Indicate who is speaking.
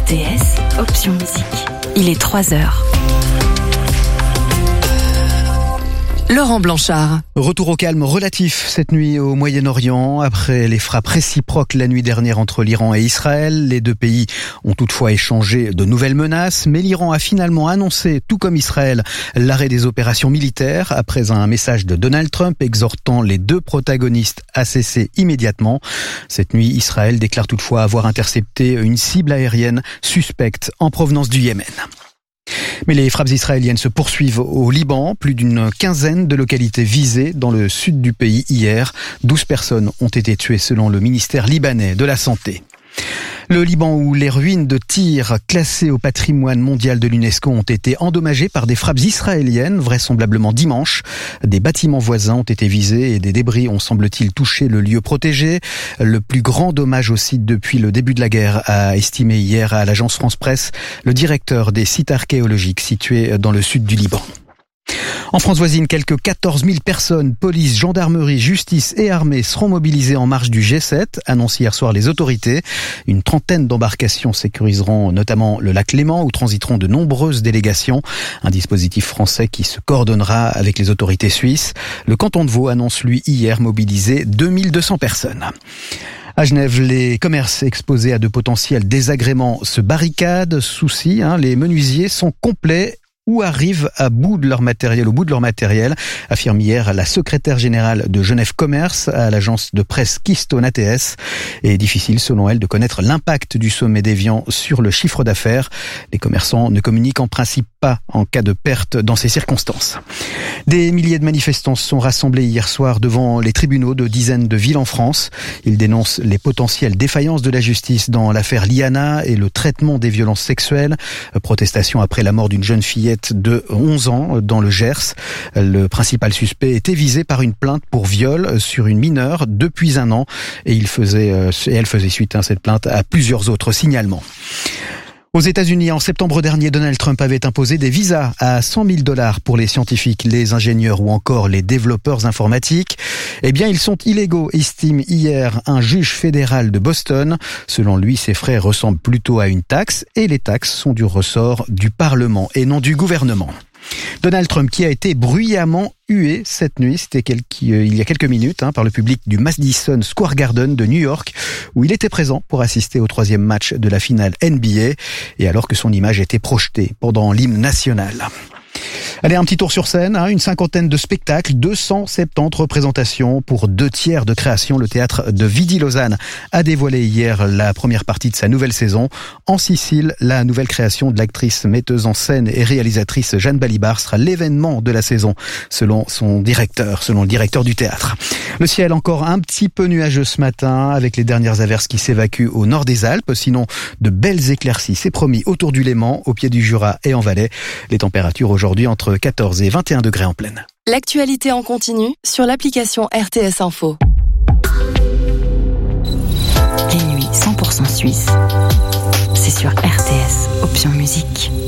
Speaker 1: RTS, option musique. Il est 3h. Laurent Blanchard.
Speaker 2: Retour au calme relatif cette nuit au Moyen-Orient. Après les frappes réciproques la nuit dernière entre l'Iran et Israël, les deux pays ont toutefois échangé de nouvelles menaces, mais l'Iran a finalement annoncé, tout comme Israël, l'arrêt des opérations militaires après un message de Donald Trump exhortant les deux protagonistes à cesser immédiatement. Cette nuit, Israël déclare toutefois avoir intercepté une cible aérienne suspecte en provenance du Yémen. Mais les frappes israéliennes se poursuivent au Liban. Plus d'une quinzaine de localités visées dans le sud du pays hier. 12 personnes ont été tuées selon le ministère libanais de la Santé. Le Liban, où les ruines de Tyr, classées au patrimoine mondial de l'UNESCO, ont été endommagées par des frappes israéliennes, vraisemblablement dimanche. Des bâtiments voisins ont été visés et des débris ont, semble-t-il, touché le lieu protégé. Le plus grand dommage au site depuis le début de la guerre, a estimé hier à l'agence France Presse le directeur des sites archéologiques situés dans le sud du Liban. En France voisine, quelques 14 000 personnes, police, gendarmerie, justice et armée seront mobilisées en marge du G7, annoncent hier soir les autorités. Une trentaine d'embarcations sécuriseront notamment le lac Léman, où transiteront de nombreuses délégations. Un dispositif français qui se coordonnera avec les autorités suisses. Le canton de Vaud annonce, lui, hier mobiliser 2200 personnes. À Genève, les commerces exposés à de potentiels désagréments se barricadent. Souci, les menuisiers sont complets ou arrivent au bout de leur matériel, affirme hier la secrétaire générale de Genève Commerce à l'agence de presse Keystone ATS. Et difficile, selon elle, de connaître l'impact du sommet d'Évian sur le chiffre d'affaires. Les commerçants ne communiquent en principe pas en cas de perte dans ces circonstances. Des milliers de manifestants se sont rassemblés hier soir devant les tribunaux de dizaines de villes en France. Ils dénoncent les potentielles défaillances de la justice dans l'affaire Liana et le traitement des violences sexuelles. Protestation après la mort d'une jeune fillette de 11 ans dans le Gers. Le principal suspect était visé par une plainte pour viol sur une mineure depuis un an et elle faisait suite à cette plainte à plusieurs autres signalements. Aux États-Unis, en septembre dernier, Donald Trump avait imposé des visas à $100 000 pour les scientifiques, les ingénieurs ou encore les développeurs informatiques. Eh bien, ils sont illégaux, estime hier un juge fédéral de Boston. Selon lui, ces frais ressemblent plutôt à une taxe et les taxes sont du ressort du Parlement et non du gouvernement. Donald Trump qui a été bruyamment hué cette nuit, c'était il y a quelques minutes, par le public du Madison Square Garden de New York, où il était présent pour assister au 3e match de la finale NBA, et alors que son image était projetée pendant l'hymne national. Allez, un petit tour sur scène, une cinquantaine de spectacles, 270 représentations pour 2 tiers de création. Le théâtre de Vidi-Lausanne a dévoilé hier la première partie de sa nouvelle saison. En Sicile, la nouvelle création de l'actrice, metteuse en scène et réalisatrice Jeanne Balibar sera l'événement de la saison, selon le directeur du théâtre. Le ciel encore un petit peu nuageux ce matin, avec les dernières averses qui s'évacuent au nord des Alpes. Sinon, de belles éclaircies, c'est promis, autour du Léman, au pied du Jura et en Valais. Les températures aujourd'hui entre 14 et 21 degrés en pleine.
Speaker 1: L'actualité en continu sur l'application RTS Info. Les nuits 100% suisses, c'est sur RTS, option musique.